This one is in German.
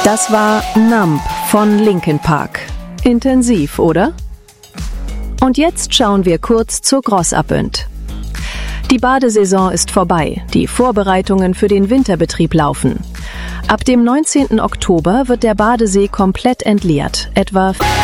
Das war Numb von Linkin Park. Intensiv, oder? Und jetzt schauen wir kurz zur Grossabünd. Die Badesaison ist vorbei, die Vorbereitungen für den Winterbetrieb laufen. Ab dem 19. Oktober wird der Badesee komplett entleert, etwa